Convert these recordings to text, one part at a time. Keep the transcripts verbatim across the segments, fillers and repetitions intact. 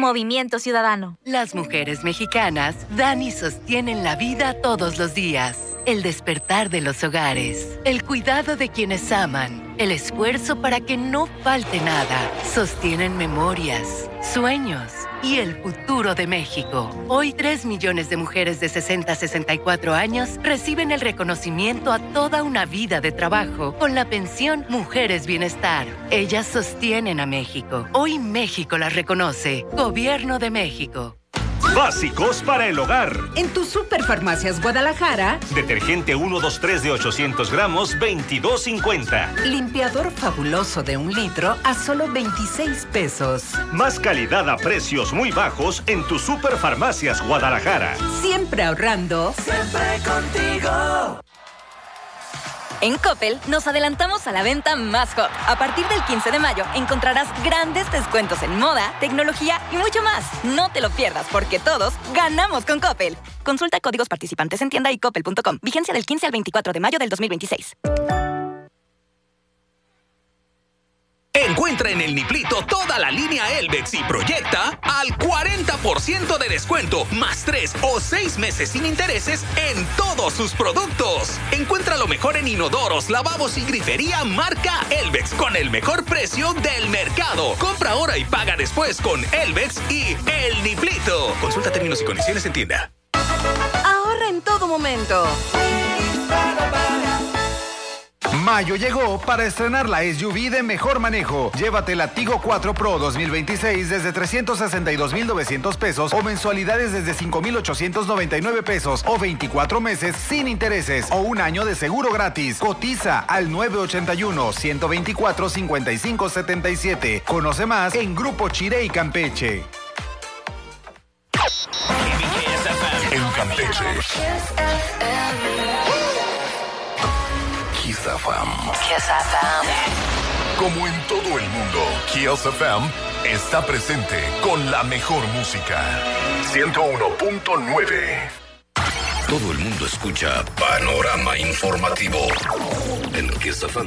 Movimiento Ciudadano. Las mujeres mexicanas dan y sostienen la vida todos los días. El despertar de los hogares, el cuidado de quienes aman, el esfuerzo para que no falte nada. Sostienen memorias, sueños y el futuro de México. Hoy, tres millones de mujeres de sesenta a sesenta y cuatro años reciben el reconocimiento a toda una vida de trabajo con la pensión Mujeres Bienestar. Ellas sostienen a México. Hoy México las reconoce. Gobierno de México. Básicos para el hogar. En tu Superfarmacias Guadalajara. Detergente uno dos tres de ochocientos gramos, veintidós cincuenta. Limpiador fabuloso de un litro a solo veintiséis pesos. Más calidad a precios muy bajos en tu Superfarmacias Guadalajara. Siempre ahorrando. Siempre contigo. En Coppel nos adelantamos a la venta más hot. A partir del quince de mayo encontrarás grandes descuentos en moda, tecnología y mucho más. No te lo pierdas porque todos ganamos con Coppel. Consulta códigos participantes en tienda y coppel punto com. Vigencia del quince al veinticuatro de mayo del dos mil veintiséis. Encuentra en el Niplito toda la línea Elvex y Proyecta al cuarenta por ciento de descuento, más tres o seis meses sin intereses en todos sus productos. Encuentra lo mejor en inodoros, lavabos y grifería marca Elvex con el mejor precio del mercado. Compra ahora y paga después con Elvex y el Niplito. Consulta términos y condiciones en tienda. Ahorra en todo momento. Mayo llegó para estrenar la S U V de mejor manejo. Llévate la Tigo cuatro Pro dos mil veintiséis desde trescientos sesenta y dos mil novecientos pesos o mensualidades desde cinco mil ochocientos noventa y nueve pesos o veinticuatro meses sin intereses o un año de seguro gratis. Cotiza al nueve ochenta y uno, ciento veinticuatro, cincuenta y cinco setenta y siete. Conoce más en Grupo Chirey Campeche. En Campeche. Kiss F M. Kiss F M. Como en todo el mundo, Kiss F M está presente con la mejor música. ciento uno punto nueve. Todo el mundo escucha Panorama Informativo en Kiss F M.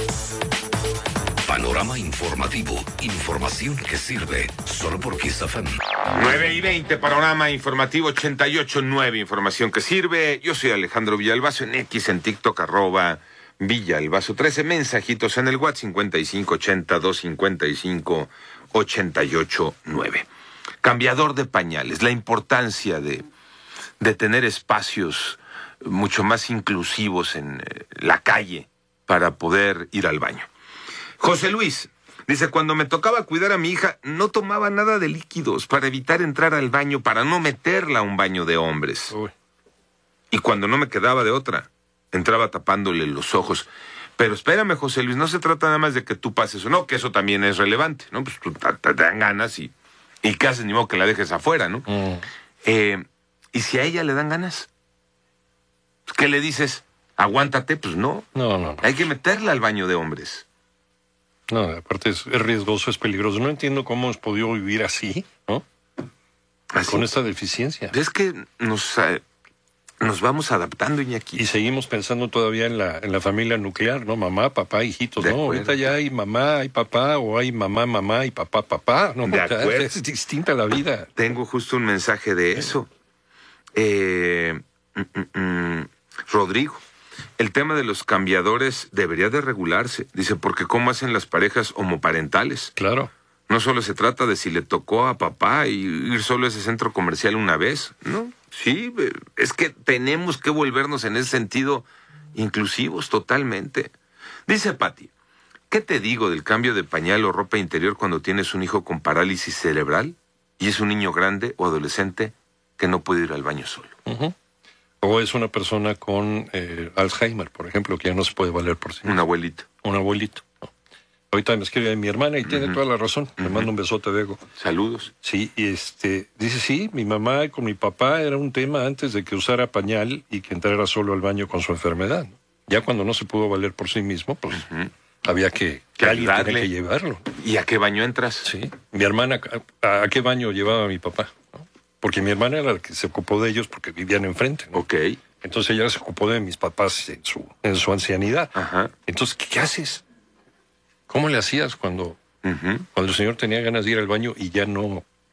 Panorama Informativo. Información que sirve solo por Kiss F M. nueve y veinte, Panorama Informativo ochenta y ocho punto nueve. Información que sirve. Yo soy Alejandro Villalbazo en X, en TikTok, arroba Villalbazo trece. Mensajitos en el WhatsApp cincuenta y cinco ochenta, doscientos cincuenta y cinco, ochenta y ocho nueve. Cambiador de pañales. La importancia de, de tener espacios mucho más inclusivos en eh, la calle para poder ir al baño. José Luis dice, cuando me tocaba cuidar a mi hija, no tomaba nada de líquidos para evitar entrar al baño, para no meterla a un baño de hombres. Uy. Y cuando no me quedaba de otra, entraba tapándole los ojos. Pero espérame, José Luis, no se trata nada más de que tú pases o no, que eso también es relevante, ¿no? Pues tú te, te dan ganas y, y ¿qué haces? Ni modo que la dejes afuera, ¿no? Mm. Eh, ¿Y si a ella le dan ganas? ¿Qué le dices? Aguántate, pues no. No, no, no. Hay que meterla al baño de hombres. No, aparte es, es riesgoso, es peligroso. No entiendo cómo hemos podido vivir así, ¿no? Así. Con esta deficiencia. Es que nos, eh, nos vamos adaptando, Iñaki. Y seguimos pensando todavía en la, en la familia nuclear, ¿no? Mamá, papá, hijitos, de ¿no? acuerdo. Ahorita ya hay mamá, hay papá, o hay mamá, mamá y papá, papá. No, de acuerdo. Es distinta la vida. Tengo justo un mensaje de eso. Eh, mm, mm, mm, Rodrigo. El tema de los cambiadores debería de regularse. Dice, porque ¿cómo hacen las parejas homoparentales? Claro. No solo se trata de si le tocó a papá y ir solo a ese centro comercial una vez, ¿no? Sí, es que tenemos que volvernos en ese sentido inclusivos totalmente. Dice Pati, ¿qué te digo del cambio de pañal o ropa interior cuando tienes un hijo con parálisis cerebral y es un niño grande o adolescente que no puede ir al baño solo? Uh-huh. O es una persona con eh, Alzheimer, por ejemplo, que ya no se puede valer por sí. Un abuelito. Un abuelito. ¿No? Ahorita me escribe mi hermana y uh-huh. tiene toda la razón. Uh-huh. Me manda un besote de ego. Saludos. Sí, y este, dice, sí, mi mamá con mi papá era un tema antes de que usara pañal y que entrara solo al baño con su enfermedad. Ya cuando no se pudo valer por sí mismo, pues uh-huh. había que, que alguien tenía que llevarlo. ¿Y a qué baño entras? Sí. Mi hermana, ¿a, a qué baño llevaba a mi papá? ¿No? Porque mi hermana era la que se ocupó de ellos porque vivían enfrente, ¿no? Ok. Entonces ella se ocupó de mis papás en su, en su ancianidad. Ajá. Entonces, ¿qué, qué haces? ¿Cómo le hacías cuando, uh-huh. cuando el señor tenía ganas de ir al baño y ya no,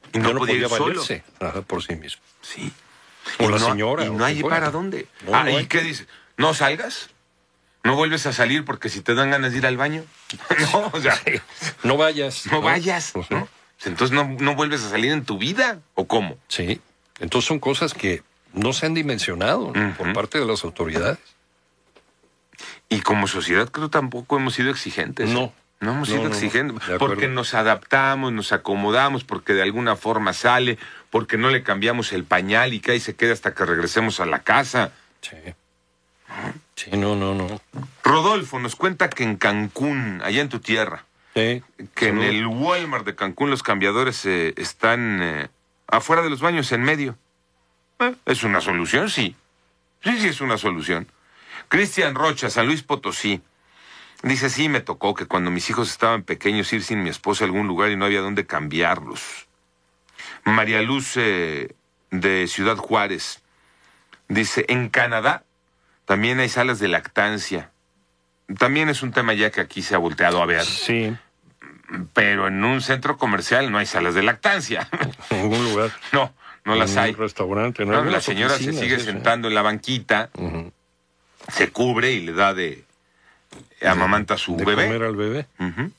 Y no, ya no podía, podía ir valerse solo. Ajá, por sí mismo. Sí. O y la no, señora. Y no hay para dónde. No, ah, no ¿y hay. qué dices? ¿No salgas? ¿No vuelves a salir porque si te dan ganas de ir al baño? No, o sea... Sí. No vayas. No, no vayas, pues, ¿no? Entonces no, no vuelves a salir en tu vida, ¿o cómo? Sí. Entonces son cosas que no se han dimensionado, ¿no? Uh-huh. Por parte de las autoridades. Y como sociedad creo tampoco hemos sido exigentes. No. No hemos no, sido no, exigentes. no. Porque nos adaptamos, nos acomodamos, porque de alguna forma sale, porque no le cambiamos el pañal y que ahí se queda hasta que regresemos a la casa. Sí. Sí, no, no, no. Rodolfo nos cuenta que en Cancún, allá en tu tierra, sí, que salud. En el Walmart de Cancún los cambiadores eh, están eh, afuera de los baños, en medio. Eh, ¿Es una solución? Sí. Sí, sí, es una solución. Cristian Rocha, San Luis Potosí, dice, sí, me tocó que cuando mis hijos estaban pequeños ir sin mi esposa a algún lugar y no había dónde cambiarlos. María Luz eh, de Ciudad Juárez, dice, en Canadá también hay salas de lactancia. También es un tema ya que aquí se ha volteado a ver. Sí. Pero en un centro comercial no hay salas de lactancia. En ningún lugar. No, no las en hay. Un restaurante, no, no hay la señora se sigue eso, sentando en la banquita, uh-huh. se cubre y le da de... amamanta a su de bebé. Comer al bebé. Uh-huh.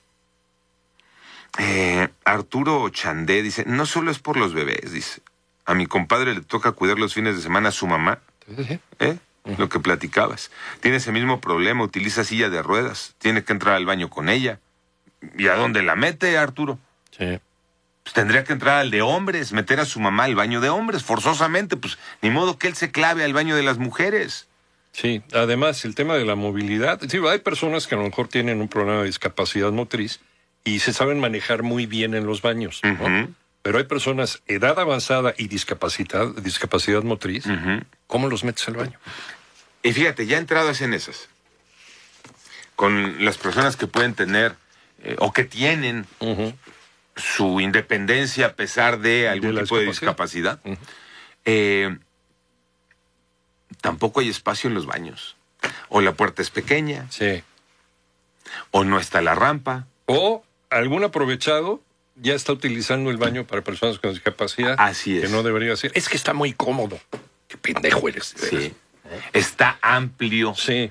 eh, Arturo Chandé dice, no solo es por los bebés, dice. A mi compadre le toca cuidar los fines de semana a su mamá. Sí. ¿Eh? Uh-huh. Lo que platicabas. Tiene ese mismo problema, utiliza silla de ruedas. Tiene que entrar al baño con ella. ¿Y a dónde la mete, Arturo? Sí. Pues tendría que entrar al de hombres, meter a su mamá al baño de hombres, forzosamente. Pues ni modo que él se clave al baño de las mujeres. Sí, además el tema de la movilidad, sí, hay personas que a lo mejor tienen un problema de discapacidad motriz y se saben manejar muy bien en los baños, ¿no? Uh-huh. Pero hay personas, edad avanzada y discapacidad, discapacidad motriz, uh-huh. ¿Cómo los metes al baño? Y fíjate, ya entradas en esas, con las personas que pueden tener eh, o que tienen uh-huh. su independencia a pesar de algún de tipo de discapacidad, uh-huh. eh, tampoco hay espacio en los baños. O la puerta es pequeña. Sí. O no está la rampa. O algún aprovechado ya está utilizando el baño para personas con discapacidad. Así es. Que no debería ser. Es que está muy cómodo. Qué pendejo eres. Sí. Está amplio. Sí.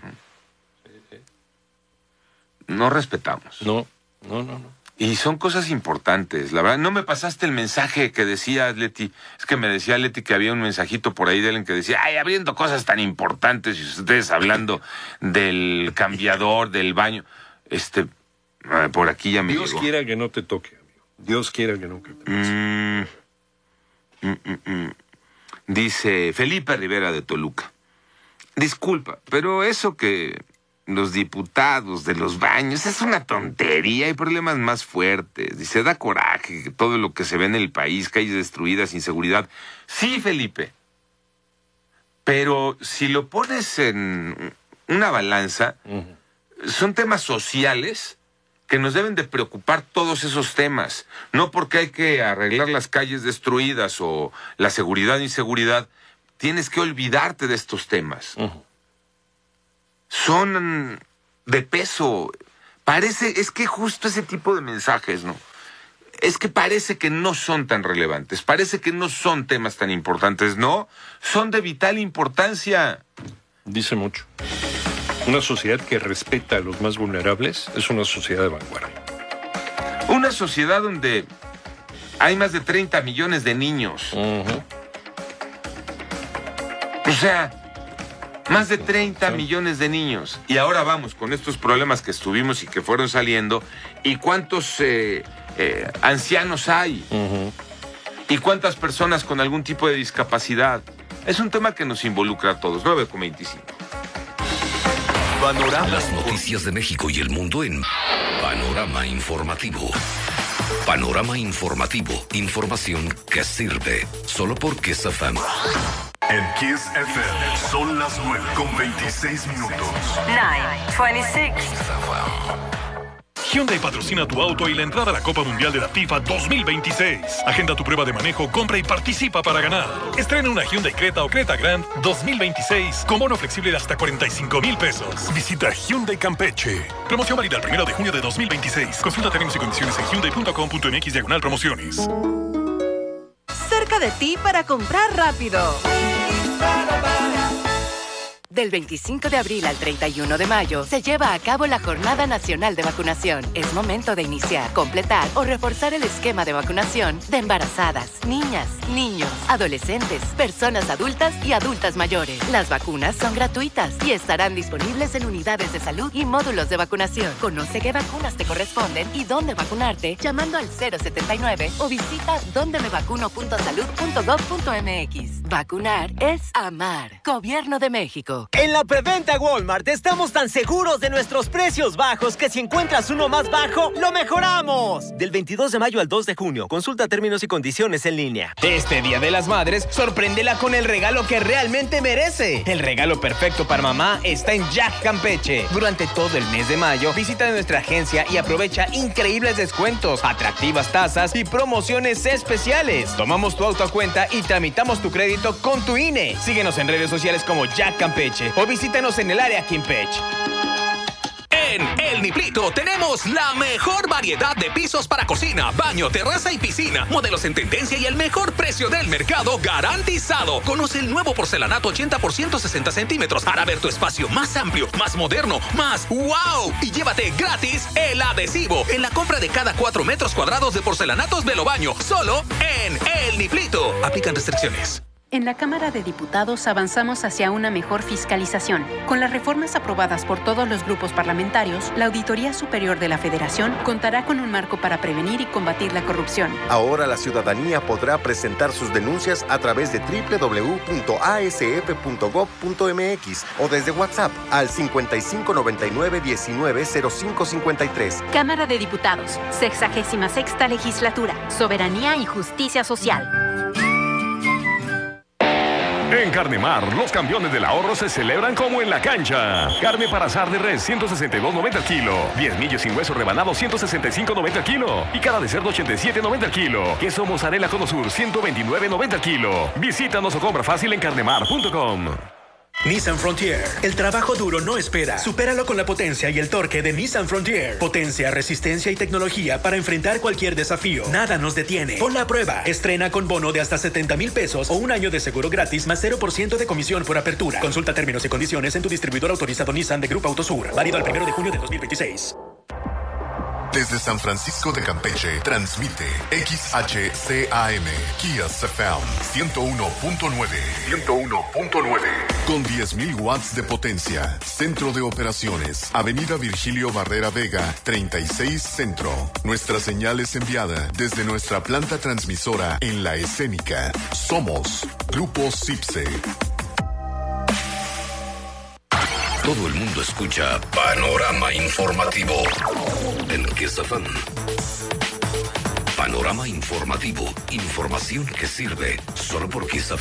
No respetamos. No, no, no, no. Y son cosas importantes, la verdad. No me pasaste el mensaje que decía Leti. Es que me decía Leti que había un mensajito por ahí de él en que decía, ay, abriendo cosas tan importantes y ustedes hablando del cambiador, del baño. Este, por aquí ya me Dios llegó. quiera que no te toque, amigo. Dios quiera que nunca te pase. Mm, mm, mm, mm. Dice Felipe Rivera de Toluca. Disculpa, pero eso que... los diputados de los baños, es una tontería, hay problemas más fuertes. Dice, da coraje que todo lo que se ve en el país, calles destruidas, inseguridad. Sí, Felipe, pero si lo pones en una balanza, uh-huh. son temas sociales que nos deben de preocupar todos esos temas. No porque hay que arreglar las calles destruidas o la seguridad e inseguridad, tienes que olvidarte de estos temas. Uh-huh. Son de peso. Parece, es que justo ese tipo de mensajes, ¿no? Es que parece que no son tan relevantes, parece que no son temas tan importantes, ¿no? Son de vital importancia. Dice mucho. Una sociedad que respeta a los más vulnerables es una sociedad de vanguardia. Una sociedad donde hay más de treinta millones de niños. Uh-huh. O sea... más de treinta millones de niños. Y ahora vamos con estos problemas que estuvimos y que fueron saliendo. ¿Y cuántos eh, eh, ancianos hay? Uh-huh. ¿Y cuántas personas con algún tipo de discapacidad? Es un tema que nos involucra a todos. nueve con veinticinco. Panorama. Las noticias de México y el mundo en Panorama Informativo. Panorama Informativo. Información que sirve. Solo por Kiss F M. En Kiss F M son las nueve con veintiséis minutos. nueve veintiséis. Hyundai patrocina tu auto y la entrada a la Copa Mundial de la FIFA dos mil veintiséis. Agenda tu prueba de manejo, compra y participa para ganar. Estrena una Hyundai Creta o Creta Grand dos mil veintiséis con bono flexible de hasta cuarenta y cinco mil pesos. Visita Hyundai Campeche. Promoción válida el primero de junio de dos mil veintiséis. Consulta términos y condiciones en hyundai punto com punto m x diagonal promociones. cerca de ti para comprar rápido. Del veinticinco de abril al treinta y uno de mayo se lleva a cabo la Jornada Nacional de Vacunación. Es momento de iniciar, completar o reforzar el esquema de vacunación de embarazadas, niñas, niños, adolescentes, personas adultas y adultas mayores. Las vacunas son gratuitas y estarán disponibles en unidades de salud y módulos de vacunación. Conoce qué vacunas te corresponden y dónde vacunarte llamando al cero setenta y nueve o visita donde me vacuno punto salud punto gov punto mx. Vacunar es amar. Gobierno de México. En la preventa Walmart estamos tan seguros de nuestros precios bajos que si encuentras uno más bajo, ¡lo mejoramos! Del veintidós de mayo al dos de junio. Consulta términos y condiciones en línea. Este Día de las Madres, sorpréndela con el regalo que realmente merece. El regalo perfecto para mamá está en Jack Campeche. Durante todo el mes de mayo, visita nuestra agencia y aprovecha increíbles descuentos, atractivas tasas y promociones especiales. Tomamos tu auto a cuenta y tramitamos tu crédito con tu I N E. Síguenos en redes sociales como Jack Campeche o visítanos en el área Campeche. En El Niplito tenemos la mejor variedad de pisos para cocina, baño, terraza y piscina. Modelos en tendencia y el mejor precio del mercado garantizado. Conoce el nuevo porcelanato ochenta por ciento sesenta centímetros para ver tu espacio más amplio, más moderno, más wow. Y llévate gratis el adhesivo en la compra de cada cuatro metros cuadrados de porcelanatos Velobaño. Solo en El Niplito. Aplican restricciones. En la Cámara de Diputados avanzamos hacia una mejor fiscalización. Con las reformas aprobadas por todos los grupos parlamentarios, la Auditoría Superior de la Federación contará con un marco para prevenir y combatir la corrupción. Ahora la ciudadanía podrá presentar sus denuncias a través de doble u doble u doble u punto a s f punto gov punto m x o desde WhatsApp al cincuenta y cinco noventa y nueve diecinueve cero cinco cincuenta y tres. Cámara de Diputados, sexagésima sexta Legislatura, Soberanía y Justicia Social. En Carnemar, los campeones del ahorro se celebran como en la cancha. Carne para asar de res, ciento sesenta y dos noventa al kilo. diez millos sin hueso rebanado, ciento sesenta y cinco noventa al kilo. Y cara de cerdo, ochenta y siete noventa al kilo. Queso mozzarella Cono Sur, ciento veintinueve noventa al kilo. Visítanos o compra fácil en carnemar punto com. Nissan Frontier. El trabajo duro no espera. Supéralo con la potencia y el torque de Nissan Frontier. Potencia, resistencia y tecnología para enfrentar cualquier desafío. Nada nos detiene. Pon la prueba. Estrena con bono de hasta setenta mil pesos o un año de seguro gratis más cero por ciento de comisión por apertura. Consulta términos y condiciones en tu distribuidor autorizado Nissan de Grupo Autosur. Válido al primero de junio de dos mil veintiséis. Desde San Francisco de Campeche, transmite X H C A M, Kias F M, ciento uno punto nueve. ciento uno punto nueve. Con diez mil watts de potencia. Centro de operaciones. Avenida Virgilio Barrera Vega, treinta y seis Centro. Nuestra señal es enviada desde nuestra planta transmisora en La Escénica. Somos Grupo Cipse. Todo el mundo escucha Panorama Informativo en Kiss F M. Panorama Informativo. Información que sirve solo por Kiss F M.